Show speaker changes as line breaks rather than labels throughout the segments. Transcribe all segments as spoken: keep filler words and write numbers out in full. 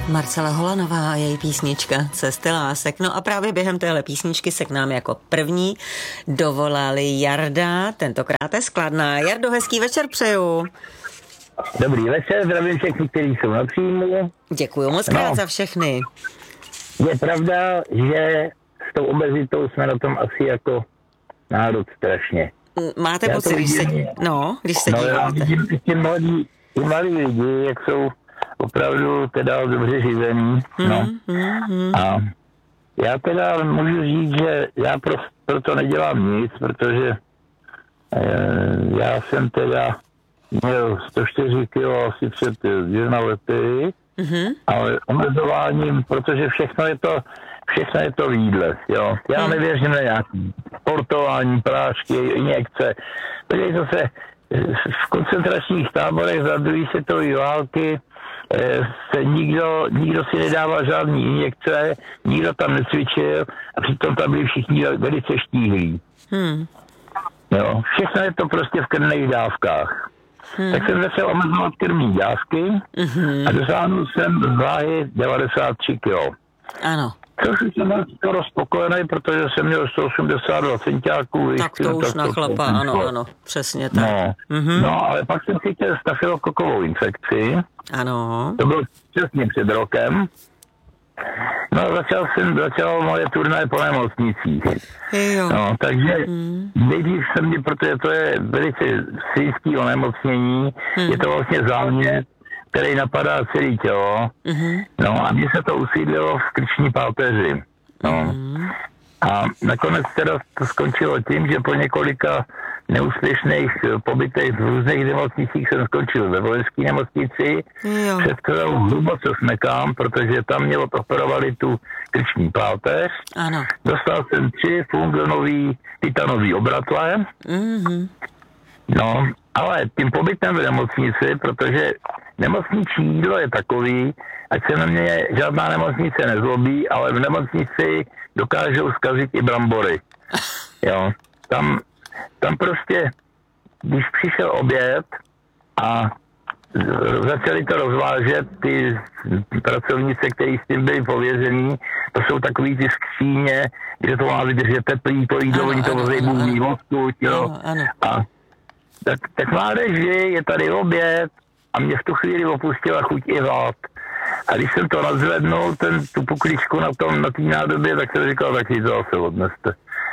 Marcela Holanová a její písnička Cesty lásek. No a právě během téhle písničky se k nám jako první dovolali Jarda, tentokrát je z Kladna. Jardo, hezký večer přeju.
Dobrý večer, zdravím všechny, kteří jsou na příjmu.
Děkuju moc krát
no,
za všechny.
Je pravda, že s tou obezitou jsme na tom asi jako národ strašně.
Máte pocit, když se, no, když se
no,
díváte?
Já vidím ty mladí, ty mladí lidi, jak jsou opravdu teda dobře živený. No.
Mm, mm, mm.
A já teda můžu říct, že já pro, proto nedělám nic, protože eh, já jsem teda měl sto čtyři kilo asi před dvěma lety, mm-hmm. ale omezováním, protože všechno je to, všechno je to v jídle, jo. Já mm. nevěřím na nějaký sportování, prášky, injekce. Podívejte se, v koncentračních táborech za druhé světové války se nikdo, nikdo si nedával žádný injekce, nikdo tam necvičil a přitom tam byli všichni velice štíhlí. Hmm. Jo, všechno je to prostě v krvných dávkách. Hmm. Tak jsem začal omezovat krvní dávky hmm. a dosáhnul jsem váhy devadesát tři kilo.
Ano.
Což už jsem skoro spokojený, protože jsem měl sto osmdesát dva centiáků.
Tak to už na chlapa, ano, ano, přesně tak.
No,
mm-hmm.
no, ale pak jsem chytil stafylokokovou infekci.
Ano.
To bylo přesně před rokem. No, začal jsem, začalo moje turné po nemocnicích.
Jo.
No, takže
mm.
nejdřív jsem mě, protože to je velice slizký onemocnění, mm. je to vlastně zánět, který napadá celé tělo. Mm-hmm. No a mně se to usídlilo v krční páteři. No. Mm. A nakonec teda to skončilo tím, že po několika neúspěšných pobytech v různých nemocnicích jsem skončil ve vojenské nemocnici, jo. před kterou hluboce smekám, protože tam mě odoperovali tu krční páteř.
Ano.
Dostal jsem tři fungonový titanový obratle. Mm-hmm. No, ale tím pobytem v nemocnici, protože nemocniční jídlo je takový, ať se na mě žádná nemocnice nezlobí, ale v nemocnici dokážou zkazit i brambory. Jo, tam, tam prostě, když přišel oběd a začali to rozvážet, ty pracovnice, kteří s tím byli pověření, to jsou takový ty skříně, kde to má vydržet teplý, to jídlo, oni to rozejmou odkud, jo. A tak, tak mládež, že je tady oběd a mě v tu chvíli opustila chuť i hlad. A když jsem to nadzvednul, ten, tu pokličku na tom, na té nádobě, tak jsem říkal, tak si to zase odneste.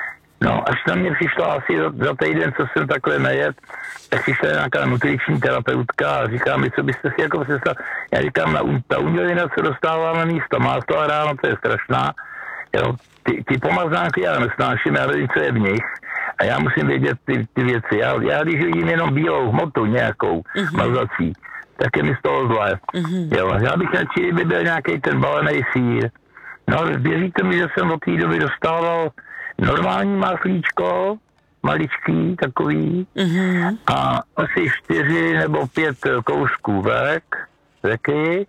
No, až na mě přišla asi za, za týden, co jsem takhle nejet, tak přišla nějaká nutriční terapeutka a říká mi, co byste si jako představil. Já říkám, na, ta umělina se dostává na místo máslo a ráno, to je strašná. Jo, ty, ty pomazánky já nesnáším, já nevím, co je v nich. A já musím vědět ty, ty věci. Já, já když vidím jenom bílou hmotu nějakou, uh-huh. mazací, tak je mi z toho zlé. Uh-huh. Jo, já bych radši, by byl nějaký ten balený sýr. No ale věříte mi, že jsem od té doby dostával normální máslíčko, maličký takový, uh-huh. a asi čtyři nebo pět kousků vek, veky.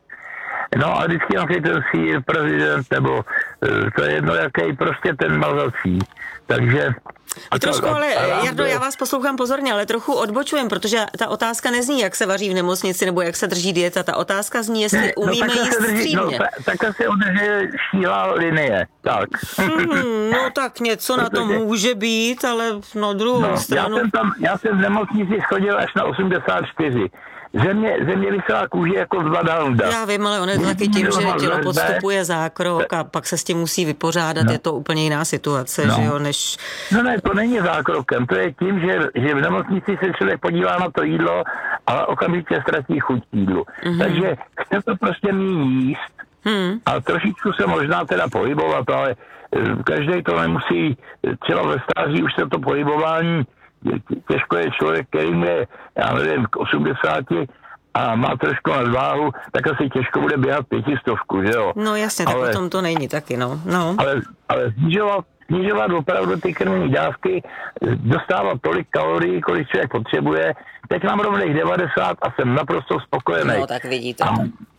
No a vždycky nějaký ten sýr, prezident, nebo to je jedno, jaký prostě ten mazací. Takže
A trošku, ale Jardo, já vás poslouchám pozorně, ale trochu odbočujem, protože ta otázka nezní, jak se vaří v nemocnici nebo jak se drží dieta. Ta otázka zní, jestli no, umíme jíst střídmě.
No, takhle se udržuje štíhlá linie. Tak.
Hmm, no tak něco na to může být, ale na druhou no, stranu...
Já jsem, tam, já jsem v nemocnici schodil až na osmdesát čtyři. Země, země vysela kůži jako z Vadaunda.
Já vím, ale on je taky tím, že tělo podstupuje zákrok a pak se s tím musí vypořádat. No. Je to úplně jiná situace, no. že jo, než...
No ne, to není zákrokem. To je tím, že, že v nemocnici se člověk podívá na to jídlo, ale okamžitě ztratí chuť jídlu. Mm-hmm. Takže chce to prostě méně jíst hmm. a trošičku se možná teda pohybovat, ale každý to nemusí, třeba ve stáří už se to pohybování těžko je člověk, který je, já nevím, k osmdesáti a má trošku nadváhu, tak asi těžko bude běhat pětistovku, že jo?
No jasně, tak ale, potom to není taky, no. no.
Ale, ale snižovat, snižovat opravdu ty krvní dávky, dostávat tolik kalorií, kolik člověk potřebuje. Teď mám rovných devadesát a jsem naprosto spokojený.
No, tak vidíte. A,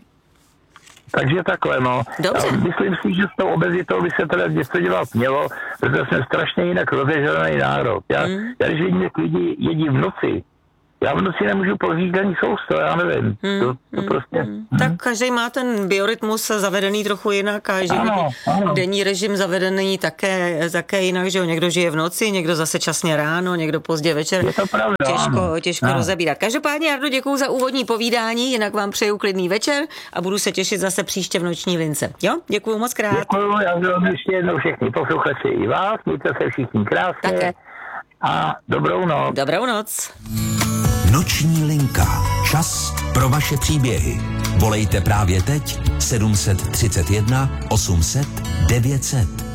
takže takhle, no.
Dobře.
Myslím si, že s tou obezitou by se teda něco dělat mělo, protože jsem strašně jinak rozežraný národ. Já, mm. já když vidím, jak lidi jedí v noci, já v noci nemůžu pořídit ani sousto, já nevím. Hmm, to, to hmm, prostě,
hmm. Hmm. Tak každý má ten biorytmus zavedený trochu jinak a že
ano, ano.
denní režim zavedený také, také jinak, že jo, někdo žije v noci, někdo zase časně ráno, někdo pozdě večer.
Je to pravda,
těžko,
ano.
těžko ano. rozebírat. Každopádně, Jardo, děkuju za úvodní povídání, jinak vám přeju klidný večer a budu se těšit zase příště v noční lince. Jo, děkuju moc krát.
Děkuju, já vám ještě jednou všechny posluchači i vás, mějte se všichni krásně. Také. A dobrou noc.
Dobrou noc.
Noční linka. Čas pro vaše příběhy. Volejte právě teď sedm set třicet jedna osm set devět set.